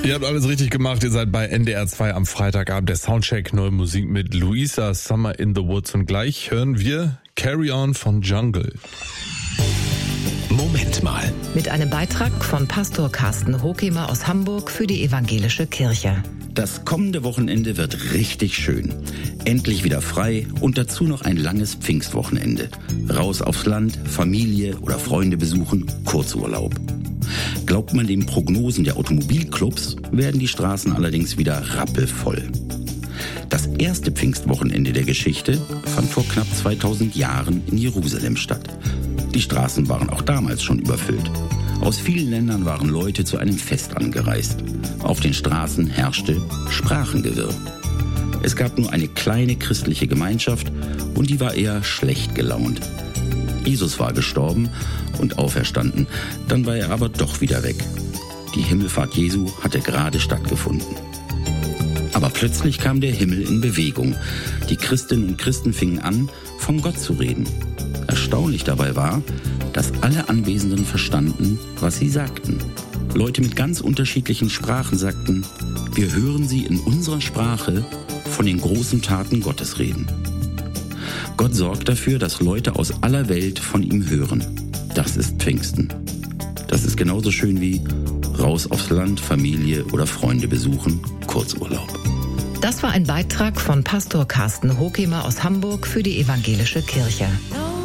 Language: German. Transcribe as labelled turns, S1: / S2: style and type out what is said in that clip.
S1: Ihr habt alles richtig gemacht. Ihr seid bei NDR 2 am Freitagabend. Der Soundcheck, neue Musik mit Luisa, Summer in the Woods. Und gleich hören wir Carry On von Jungle.
S2: Moment mal.
S3: Mit einem Beitrag von Pastor Carsten Hokemer aus Hamburg für die Evangelische Kirche.
S4: Das kommende Wochenende wird richtig schön. Endlich wieder frei und dazu noch ein langes Pfingstwochenende. Raus aufs Land, Familie oder Freunde besuchen, Kurzurlaub. Glaubt man den Prognosen der Automobilclubs, werden die Straßen allerdings wieder rappelvoll. Das erste Pfingstwochenende der Geschichte fand vor knapp 2000 Jahren in Jerusalem statt. Die Straßen waren auch damals schon überfüllt. Aus vielen Ländern waren Leute zu einem Fest angereist. Auf den Straßen herrschte Sprachengewirr. Es gab nur eine kleine christliche Gemeinschaft und die war eher schlecht gelaunt. Jesus war gestorben und auferstanden, dann war er aber doch wieder weg. Die Himmelfahrt Jesu hatte gerade stattgefunden. Aber plötzlich kam der Himmel in Bewegung. Die Christinnen und Christen fingen an, von Gott zu reden. Erstaunlich dabei war, dass alle Anwesenden verstanden, was sie sagten. Leute mit ganz unterschiedlichen Sprachen sagten, wir hören sie in unserer Sprache von den großen Taten Gottes reden. Gott sorgt dafür, dass Leute aus aller Welt von ihm hören. Das ist Pfingsten. Das ist genauso schön wie raus aufs Land, Familie oder Freunde besuchen, Kurzurlaub.
S3: Das war ein Beitrag von Pastor Carsten Hokemer aus Hamburg für die Evangelische Kirche.